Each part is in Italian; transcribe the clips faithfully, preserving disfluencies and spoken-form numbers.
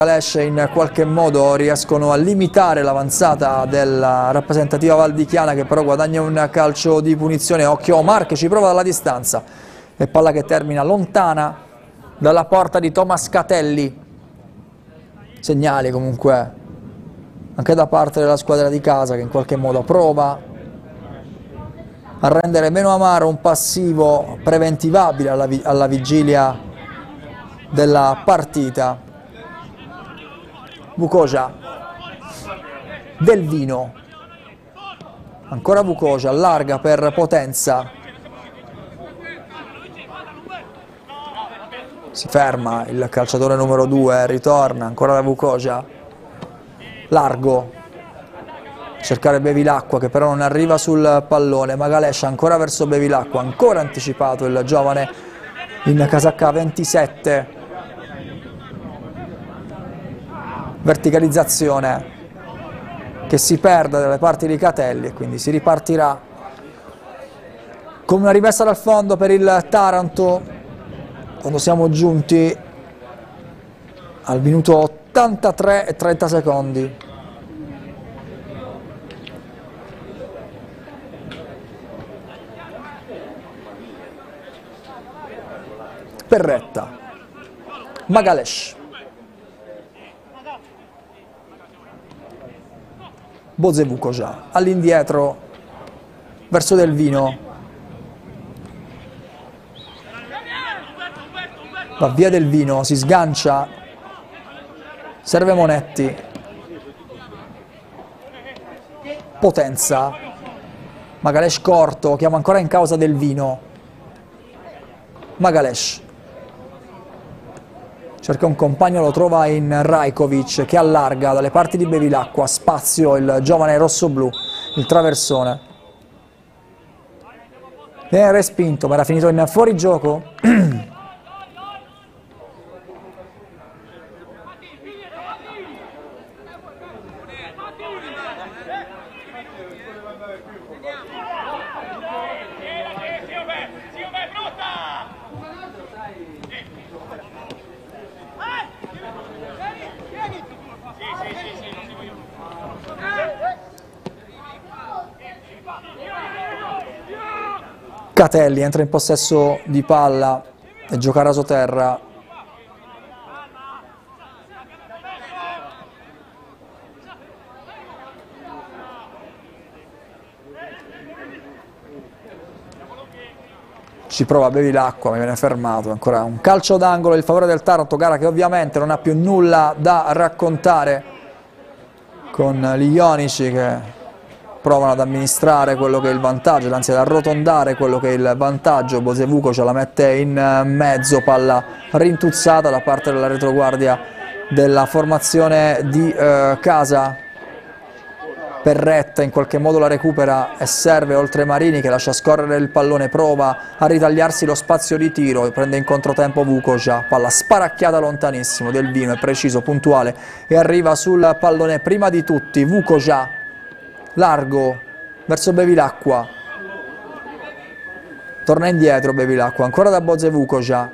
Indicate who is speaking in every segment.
Speaker 1: Magalesh in qualche modo riescono a limitare l'avanzata della rappresentativa valdichiana, che però guadagna un calcio di punizione. Occhio Omar che ci prova dalla distanza e palla che termina lontana dalla porta di Thomas Catelli. Segnali comunque anche da parte della squadra di casa, che in qualche modo prova a rendere meno amaro un passivo preventivabile alla, alla vigilia della partita. Vukoja, Del Vino, ancora Vukoja, allarga per Potenza, si ferma il calciatore numero due, ritorna ancora da Vukoja, largo, cercare Bevilacqua che però non arriva sul pallone. Magalesh ancora verso Bevilacqua, ancora anticipato il giovane in casacca ventisette. Verticalizzazione che si perde dalle parti di Catelli e quindi si ripartirà con una rimessa dal fondo per il Taranto quando siamo giunti al minuto ottantatré e trenta secondi. Perretta, Magalesh, Boze Vukoja, all'indietro verso Del Vino, va via Del Vino, si sgancia, serve Monetti, Potenza, Magalesh corto, chiama ancora in causa Del Vino, Magalesh cerca un compagno, lo trova in Rajkovic che allarga dalle parti di Bevilacqua, spazio il giovane rossoblu, il traversone. Viene respinto ma era finito in fuorigioco. Catelli entra in possesso di palla e gioca a rasoterra. Ci prova Bevilacqua, ma viene fermato. Ancora un calcio d'angolo in favore del Taranto, gara che ovviamente non ha più nulla da raccontare, con gli ionici che provano ad amministrare quello che è il vantaggio, anzi ad arrotondare quello che è il vantaggio. Boze Vukoja la mette in mezzo, palla rintuzzata da parte della retroguardia della formazione di eh, casa. Perretta in qualche modo la recupera e serve oltre Marini che lascia scorrere il pallone, prova a ritagliarsi lo spazio di tiro, prende in controtempo Vukoja, palla sparacchiata lontanissimo. Del Vino è preciso, puntuale e arriva sul pallone prima di tutti. Vukoja largo verso Bevilacqua, torna indietro Bevilacqua, ancora da Boze Vukoja,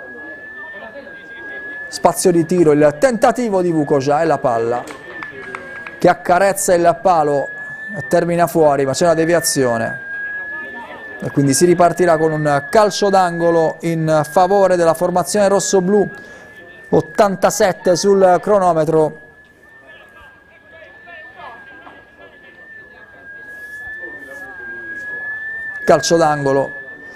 Speaker 1: spazio di tiro, il tentativo di Vukoja e la palla che accarezza il palo e termina fuori, ma c'è una deviazione e quindi si ripartirà con un calcio d'angolo in favore della formazione rossoblu. ottantasette sul cronometro. Calcio d'angolo,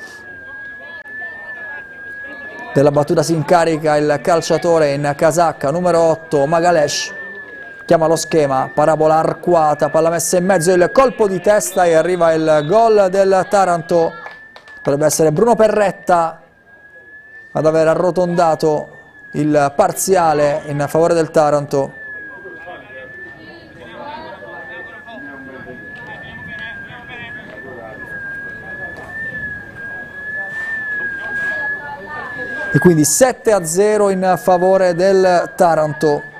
Speaker 1: della battuta si incarica il calciatore in casacca numero otto, Magalesh, chiama lo schema, parabola arcuata, palla messa in mezzo, il colpo di testa e arriva il gol del Taranto. Dovrebbe essere Bruno Perretta ad aver arrotondato il parziale in favore del Taranto. E quindi sette a zero in favore del Taranto.